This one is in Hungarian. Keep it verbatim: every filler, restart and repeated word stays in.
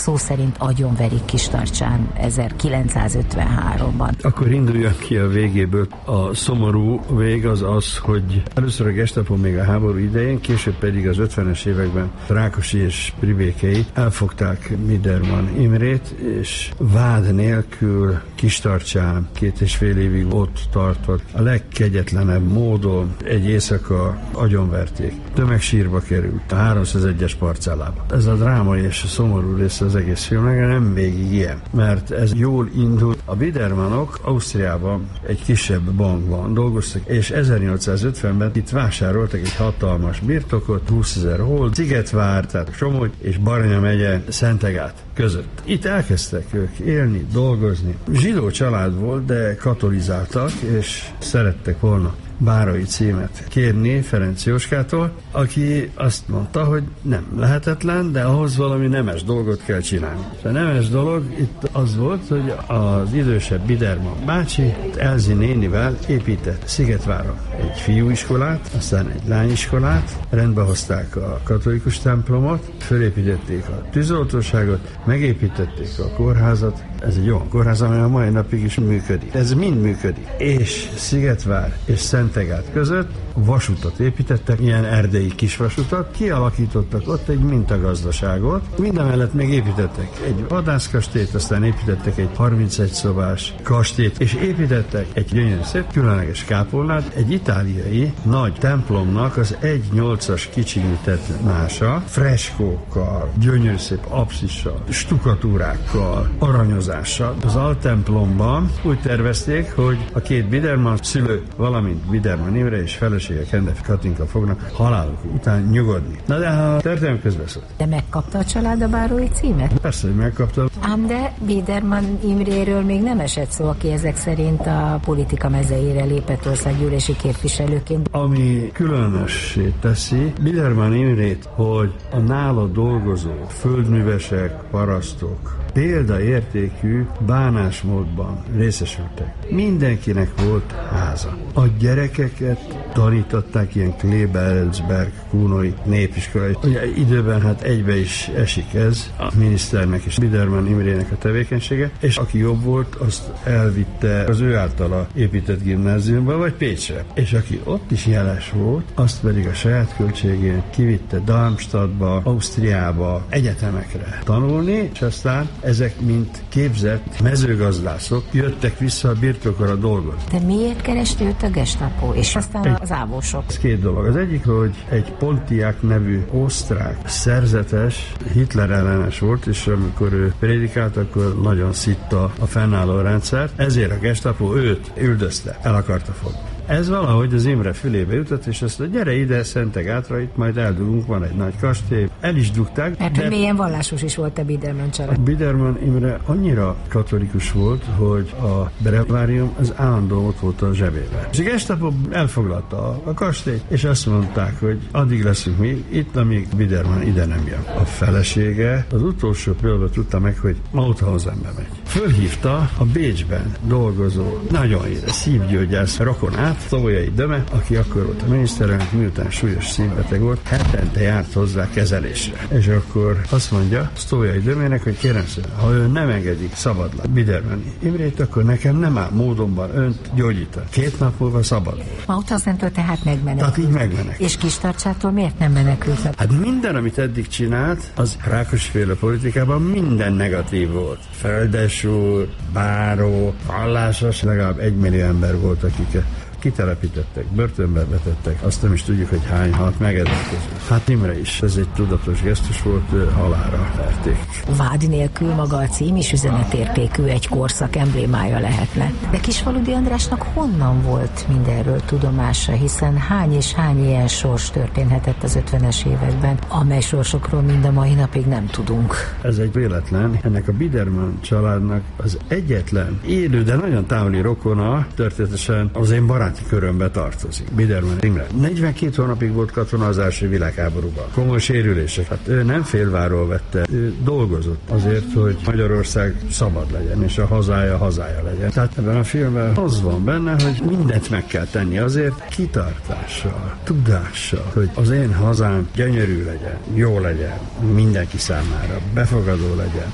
szó szerint agyonverik Kistarcsán ezerkilencszázötvenháromban. Akkor induljak ki a végéből. A szomorú vég az az, hogy először a Gestapo még a háború idején, később pedig az ötvenes években Rákosi és Pribékei elfogták Biderman Imrét, és vád nélkül Kistarcsán két és fél évig ott tartott. A legkegyetlenebb módon egy éjszaka agyonverték. Tömegsírba került a háromszázegyes parcellába. Ez a drámai és a szomorú része az egész filmnek, nem végig ilyen, mert ez jól indult. A Bidermanok Ausztriában egy kisebb bankban dolgoztak, és ezernyolcszázötvenben itt vásároltak egy hatalmas birtokot, húszezer hold, Szigetvár, tehát Somogy és Baranya megye Szentegát között. Itt elkezdtek ők élni, dolgozni. Zsidó család volt, de katolizáltak, és szerettek volna bárói címet kérni Ferenc Jóskától, aki azt mondta, hogy nem lehetetlen, de ahhoz valami nemes dolgot kell csinálni. A nemes dolog itt az volt, hogy az idősebb Biderman bácsi Elzi nénivel épített Szigetvárra egy fiúiskolát, aztán egy lányiskolát, rendbe hozták a katolikus templomot, fölépítették a tűzoltóságot, megépítették a kórházat. Ez egy olyan kórház, amely a mai napig is működik. Ez mind működik. És Szigetvár és Szentegát között vasutat építettek, ilyen erdei kisvasutat, kialakítottak ott egy mintagazdaságot, mindemellett még építettek egy vadászkastélyt, aztán építettek egy harmincegy szobás kastélyt, és építettek egy gyönyörű szép, különleges kápolnát, egy itáliai nagy templomnak az egy nyolcas kicsinyített mása, freskókkal, gyönyörű szép apszissal, stukatúrákkal, aranyozással. Az altemplomban úgy tervezték, hogy a két Biderman szülő, valamint Biderman Imre és felesége Kendef Katinka fognak haláluk után nyugodni. Na de ha történelem közbeszólt. De megkapta a család a bárói címet? Persze, hogy megkapta. Ám de Biderman Imréről még nem esett szó, aki ezek szerint a politika mezeire lépett országgyűlési képviselőként. Ami különössé teszi Biderman Imrét, hogy a nála dolgozó földművesek, parasztok példaértékű bánásmódban részesültek. Mindenkinek volt háza. A gyerekeket tanították ilyen Kleber-Ellsberg, Kúnoi népiskola. Ugye időben hát egybe is esik ez a miniszternek és Biderman Imrének a tevékenysége, és aki jobb volt, azt elvitte az ő általa épített gimnáziumba, vagy Pécsre. És aki ott is jeles volt, azt pedig a saját költségén kivitte Darmstadtba, Ausztriába, egyetemekre tanulni, és aztán ezek, mint képzett mezőgazdászok, jöttek vissza a birtokra dolgozni. De miért kereste őt a Gestapo, és aztán egy, az ávósok? Ez két dolog. Az egyik, hogy egy Pontiac nevű osztrák szerzetes, Hitler ellenes volt, és amikor ő prédikált, akkor nagyon szitta a fennálló rendszert, ezért a Gestapo őt üldözte, el akarta fogni. Ez valahogy az Imre fülébe jutott, és azt, hogy gyere ide, Szentegátra, itt majd eldugunk, van egy nagy kastély. El is dugták. Mert de... milyen vallásos is volt a Biderman család. A Biderman Imre annyira katolikus volt, hogy a brevárium az állandó ott volt a zsebében. És a Gestapo elfoglalta a, a kastélyt, és azt mondták, hogy addig leszünk mi itt, amíg Biderman ide nem jön. A felesége az utolsó pillanatban tudta meg, hogy Mauthausenbe megy. Fölhívta a Bécsben dolgozó, nagyon édes szívgyógyász rokonát, Sztójai Döme, aki akkor volt a miniszterelnök, miután súlyos szívbeteg volt, hetente járt hozzá kezelésre. És akkor azt mondja Sztójai Dömének, hogy kérem szépen, ha ő nem engedik szabadra Biderman Imrét, akkor nekem nem áll módonban önt gyógyítani. Két nap múlva szabad volt. Mauthausen-től tehát megmenekült. Tehát így megmenekült. És Kistarcsától miért nem menekült? Hát minden, amit eddig csinált, az Rákosféle politikában minden negatív volt. Földesúr, báró, vallásos, legalább egy millió ember volt, akik kitelepítettek, börtönbe vetettek, azt nem is tudjuk, hogy hány halt meg ezek közül. Hát Imre is, ez egy tudatos gesztus volt, halálra verték. Vád nélkül maga a cím is üzenetértékű, egy korszak emblémája lehetne. De Kisfaludy Andrásnak honnan volt mindenről tudomása, hiszen hány és hány ilyen sors történhetett az ötvenes években, amely sorsokról mind a mai napig nem tudunk. Ez egy véletlen. Ennek a Biderman családnak az egyetlen élő, de nagyon távoli rokona, történetesen az én barát körömbe tartozik. Biderman Imre. negyvenkét hónapig volt katona az első világháborúban. Komoly sérülések. Hát ő nem félváról vette, ő dolgozott azért, hogy Magyarország szabad legyen, és a hazája hazája legyen. Tehát ebben a filmben az van benne, hogy mindent meg kell tenni azért, kitartással, tudással, hogy az én hazám gyönyörű legyen, jó legyen, mindenki számára, befogadó legyen.